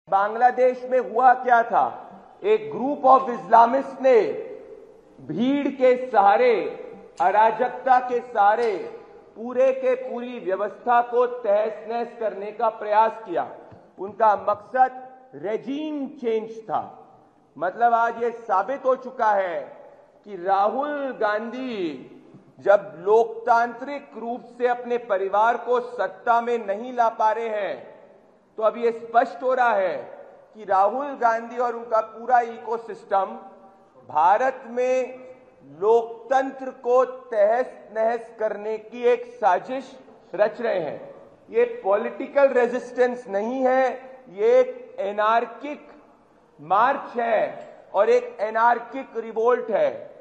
बांग्लादेश में हुआ क्या था? एक ग्रुप ऑफ इस्लामिस्ट ने भीड़ के सहारे, अराजकता के सहारे पूरे के पूरी व्यवस्था को तहस नहस करने का प्रयास किया। उनका मकसद रेजीम चेंज था। मतलब आज ये साबित हो चुका है कि राहुल गांधी जब लोकतांत्रिक रूप से अपने परिवार को सत्ता में नहीं ला पा रहे हैं, तो अब ये स्पष्ट हो रहा है कि राहुल गांधी और उनका पूरा इकोसिस्टम भारत में लोकतंत्र को तहस नहस करने की एक साजिश रच रहे हैं। ये पॉलिटिकल रेजिस्टेंस नहीं है, ये एक एनार्किक मार्च है और एक एनार्किक रिवोल्ट है।